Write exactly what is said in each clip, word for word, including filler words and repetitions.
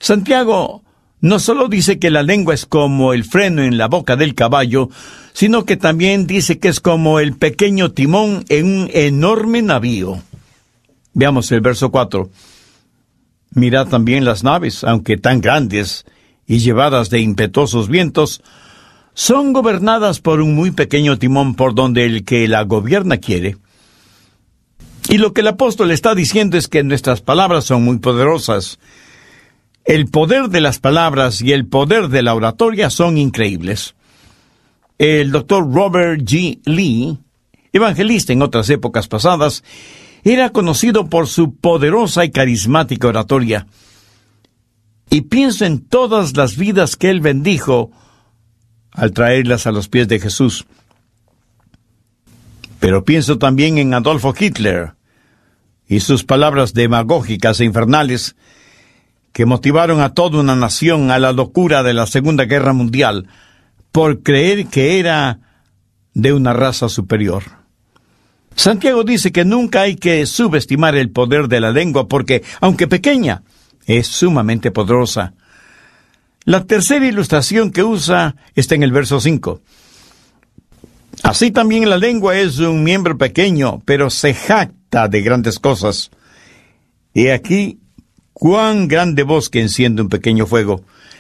Santiago no solo dice que la lengua es como el freno en la boca del caballo, sino que también dice que es como el pequeño timón en un enorme navío. Veamos el verso cuatro. Mirad también las naves, aunque tan grandes y llevadas de impetuosos vientos, son gobernadas por un muy pequeño timón por donde el que la gobierna quiere. Y lo que el apóstol está diciendo es que nuestras palabras son muy poderosas. El poder de las palabras y el poder de la oratoria son increíbles. El doctor Robert G. Lee, evangelista en otras épocas pasadas, era conocido por su poderosa y carismática oratoria. Y pienso en todas las vidas que él bendijo al traerlas a los pies de Jesús. Pero pienso también en Adolfo Hitler y sus palabras demagógicas e infernales que motivaron a toda una nación a la locura de la Segunda Guerra Mundial por creer que era de una raza superior. Santiago dice que nunca hay que subestimar el poder de la lengua porque, aunque pequeña, es sumamente poderosa. La tercera ilustración que usa está en el verso cinco. Así también la lengua es un miembro pequeño, pero se jacta de grandes cosas. Y aquí, cuán grande bosque enciende un pequeño fuego.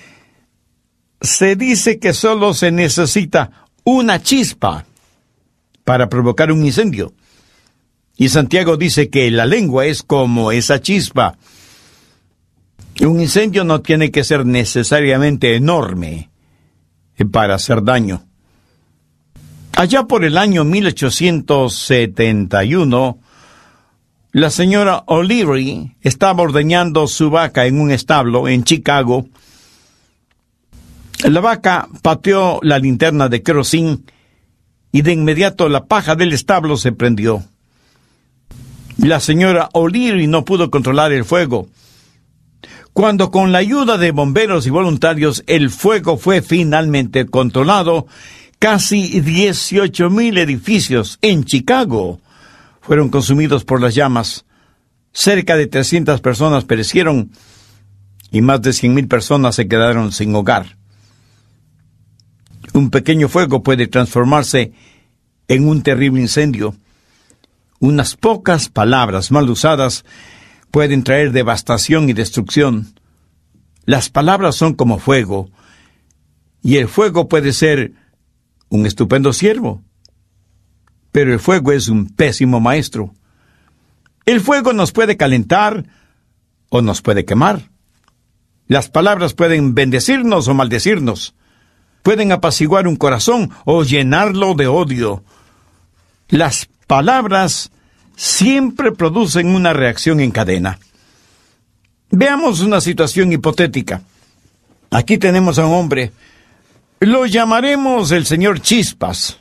Se dice que solo se necesita una chispa para provocar un incendio. Y Santiago dice que la lengua es como esa chispa. Un incendio no tiene que ser necesariamente enorme para hacer daño. Allá por el año mil ochocientos setenta y uno, la señora O'Leary estaba ordeñando su vaca en un establo en Chicago. La vaca pateó la linterna de querosín y de inmediato la paja del establo se prendió. La señora O'Leary no pudo controlar el fuego. Cuando con la ayuda de bomberos y voluntarios el fuego fue finalmente controlado, casi dieciocho mil edificios en Chicago fueron consumidos por las llamas. Cerca de trescientas personas perecieron y más de cien mil personas se quedaron sin hogar. Un pequeño fuego puede transformarse en un terrible incendio. Unas pocas palabras mal usadas pueden traer devastación y destrucción. Las palabras son como fuego, y el fuego puede ser un estupendo siervo, pero el fuego es un pésimo maestro. El fuego nos puede calentar o nos puede quemar. Las palabras pueden bendecirnos o maldecirnos. Pueden apaciguar un corazón o llenarlo de odio. Las palabras siempre producen una reacción en cadena. Veamos una situación hipotética. Aquí tenemos a un hombre. Lo llamaremos el señor Chispas.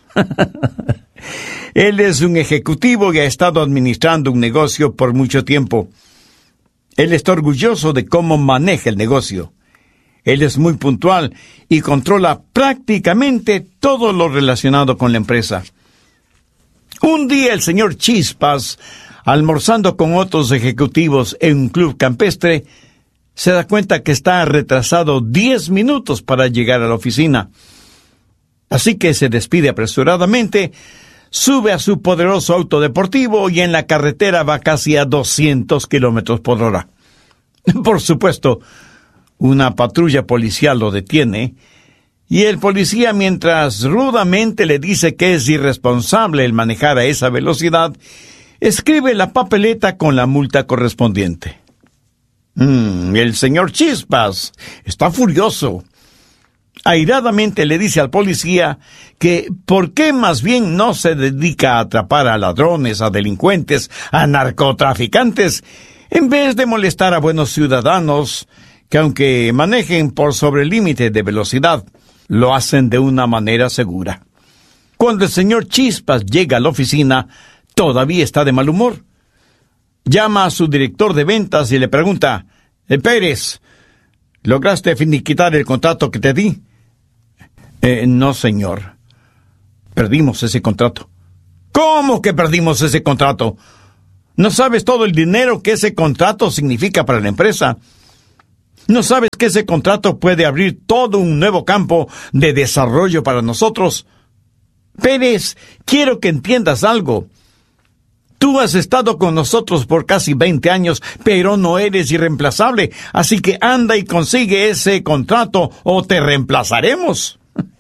Él es un ejecutivo y ha estado administrando un negocio por mucho tiempo. Él está orgulloso de cómo maneja el negocio. Él es muy puntual y controla prácticamente todo lo relacionado con la empresa. Un día el señor Chispas, almorzando con otros ejecutivos en un club campestre, se da cuenta que está retrasado diez minutos para llegar a la oficina. Así que se despide apresuradamente, sube a su poderoso auto deportivo y en la carretera va casi a doscientos kilómetros por hora. Por supuesto, una patrulla policial lo detiene, y el policía, mientras rudamente le dice que es irresponsable el manejar a esa velocidad, escribe la papeleta con la multa correspondiente. Mm, el señor Chispas está furioso. Airadamente le dice al policía que por qué más bien no se dedica a atrapar a ladrones, a delincuentes, a narcotraficantes, en vez de molestar a buenos ciudadanos que, aunque manejen por sobre el límite de velocidad, lo hacen de una manera segura. Cuando el señor Chispas llega a la oficina, todavía está de mal humor. Llama a su director de ventas y le pregunta: eh, Pérez, ¿lograste finiquitar el contrato que te di? Eh, no, señor. Perdimos ese contrato. ¿Cómo que perdimos ese contrato? ¿No sabes todo el dinero que ese contrato significa para la empresa? ¿No sabes que ese contrato puede abrir todo un nuevo campo de desarrollo para nosotros? Pérez, quiero que entiendas algo. Tú has estado con nosotros por casi veinte años, pero no eres irreemplazable, así que anda y consigue ese contrato o te reemplazaremos.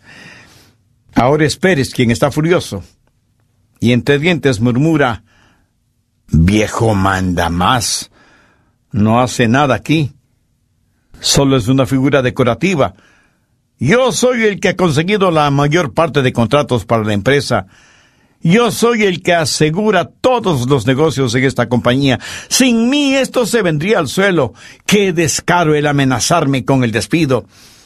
Ahora es Pérez quien está furioso, y entre dientes murmura: viejo manda más, no hace nada aquí, solo es una figura decorativa. Yo soy el que ha conseguido la mayor parte de contratos para la empresa. Yo soy el que asegura todos los negocios en esta compañía. Sin mí esto se vendría al suelo. ¡Qué descaro el amenazarme con el despido!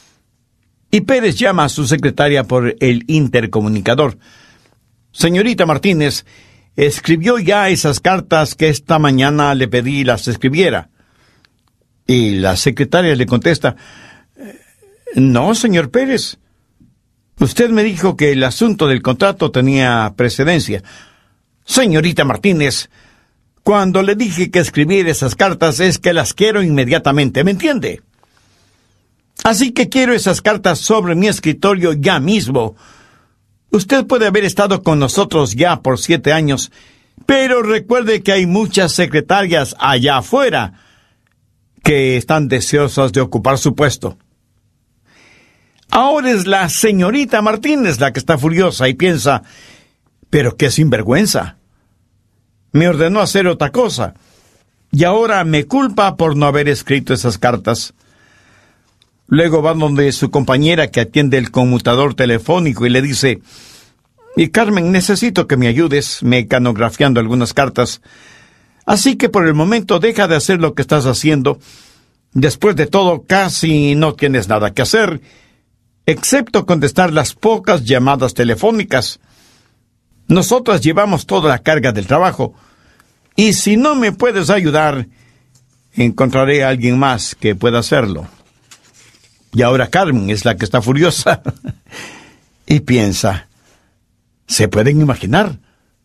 Y Pérez llama a su secretaria por el intercomunicador. Señorita Martínez, escribió ya esas cartas que esta mañana le pedí las escribiera. Y la secretaria le contesta: no, señor Pérez. Usted me dijo que el asunto del contrato tenía precedencia. Señorita Martínez, cuando le dije que escribiera esas cartas es que las quiero inmediatamente, ¿me entiende? Así que quiero esas cartas sobre mi escritorio ya mismo. Usted puede haber estado con nosotros ya por siete años, pero recuerde que hay muchas secretarias allá afuera que están deseosas de ocupar su puesto. Ahora es la señorita Martínez la que está furiosa y piensa: pero qué sinvergüenza. Me ordenó hacer otra cosa, y ahora me culpa por no haber escrito esas cartas. Luego va donde su compañera que atiende el conmutador telefónico y le dice: y Carmen, necesito que me ayudes mecanografiando algunas cartas. Así que por el momento deja de hacer lo que estás haciendo. Después de todo, casi no tienes nada que hacer, excepto contestar las pocas llamadas telefónicas. Nosotras llevamos toda la carga del trabajo, y si no me puedes ayudar, encontraré a alguien más que pueda hacerlo. Y ahora Carmen es la que está furiosa y piensa: ¿se pueden imaginar?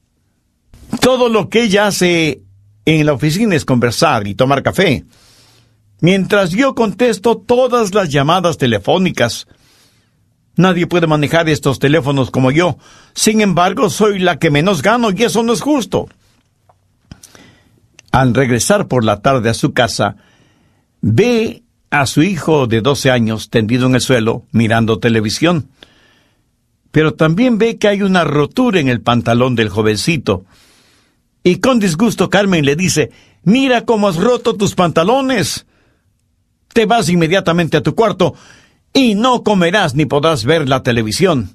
Todo lo que ella hace en la oficina es conversar y tomar café, mientras yo contesto todas las llamadas telefónicas. Nadie puede manejar estos teléfonos como yo. Sin embargo, soy la que menos gano y eso no es justo. Al regresar por la tarde a su casa, ve a su hijo de doce años tendido en el suelo mirando televisión. Pero también ve que hay una rotura en el pantalón del jovencito. Y con disgusto Carmen le dice: mira cómo has roto tus pantalones. Te vas inmediatamente a tu cuarto y no comerás ni podrás ver la televisión.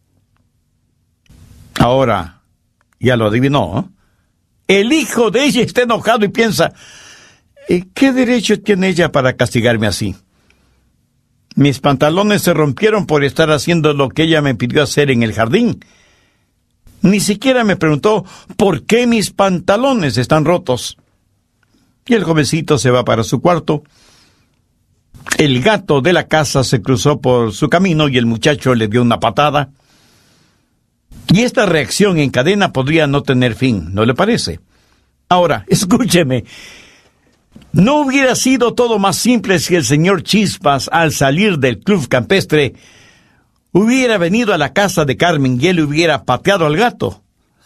Ahora, ya lo adivinó, ¿eh? El hijo de ella está enojado y piensa: ¿qué derecho tiene ella para castigarme así? Mis pantalones se rompieron por estar haciendo lo que ella me pidió hacer en el jardín. Ni siquiera me preguntó por qué mis pantalones están rotos. Y el jovencito se va para su cuarto. El gato de la casa se cruzó por su camino y el muchacho le dio una patada. Y esta reacción en cadena podría no tener fin, ¿no le parece? Ahora, escúcheme. ¿No hubiera sido todo más simple si el señor Chispas, al salir del club campestre, hubiera venido a la casa de Carmen y él hubiera pateado al gato?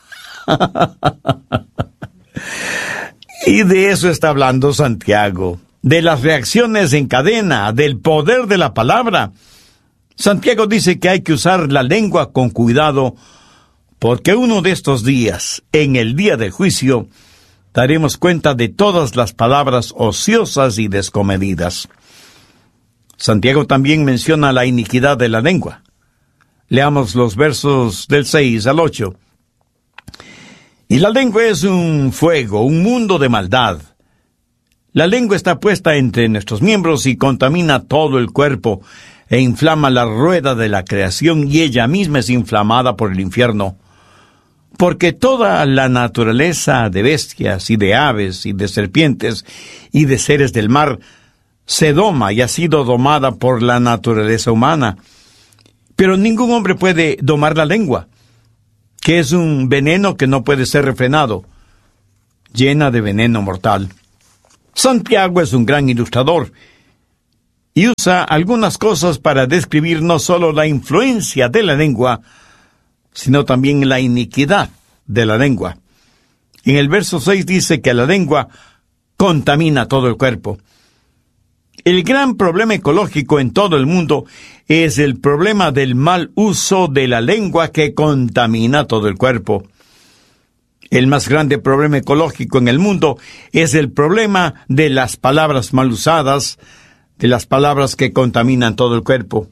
Y de eso está hablando Santiago, de las reacciones en cadena, del poder de la palabra. Santiago dice que hay que usar la lengua con cuidado, porque uno de estos días, en el día del juicio, daremos cuenta de todas las palabras ociosas y descomedidas. Santiago también menciona la iniquidad de la lengua. Leamos los versos del seis al ocho. Y la lengua es un fuego, un mundo de maldad. La lengua está puesta entre nuestros miembros y contamina todo el cuerpo, e inflama la rueda de la creación, y ella misma es inflamada por el infierno. Porque toda la naturaleza de bestias y de aves y de serpientes y de seres del mar se doma y ha sido domada por la naturaleza humana. Pero ningún hombre puede domar la lengua, que es un veneno que no puede ser refrenado, llena de veneno mortal. Santiago es un gran ilustrador, y usa algunas cosas para describir no solo la influencia de la lengua, sino también la iniquidad de la lengua. En el verso seis dice que la lengua contamina todo el cuerpo. El gran problema ecológico en todo el mundo es el problema del mal uso de la lengua que contamina todo el cuerpo. El más grande problema ecológico en el mundo es el problema de las palabras mal usadas, de las palabras que contaminan todo el cuerpo.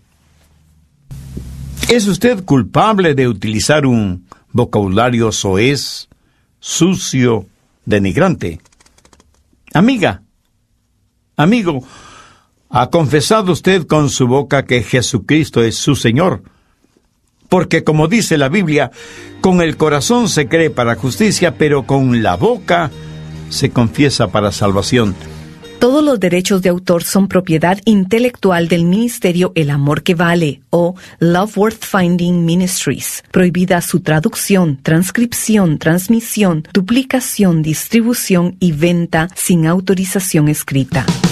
¿Es usted culpable de utilizar un vocabulario soez, sucio, denigrante? Amiga, amigo, ¿ha confesado usted con su boca que Jesucristo es su Señor? Porque como dice la Biblia, con el corazón se cree para justicia, pero con la boca se confiesa para salvación. Todos los derechos de autor son propiedad intelectual del ministerio El Amor que Vale, o Love Worth Finding Ministries. Prohibida su traducción, transcripción, transmisión, duplicación, distribución y venta sin autorización escrita.